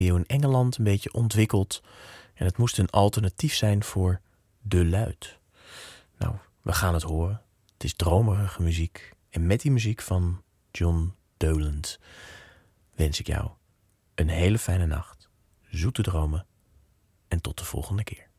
in Engeland een beetje ontwikkeld. En het moest een alternatief zijn voor De Luid. Nou, we gaan het horen. Het is dromerige muziek. En met die muziek van John Dowland wens ik jou een hele fijne nacht, zoete dromen en tot de volgende keer.